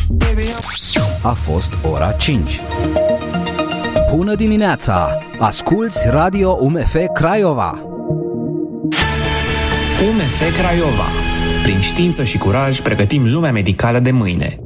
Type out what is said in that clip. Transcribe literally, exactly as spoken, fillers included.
A fost ora cinci. Bună dimineața! Asculți Radio U M F Craiova! U M F Craiova. Prin știință și curaj pregătim lumea medicală de mâine.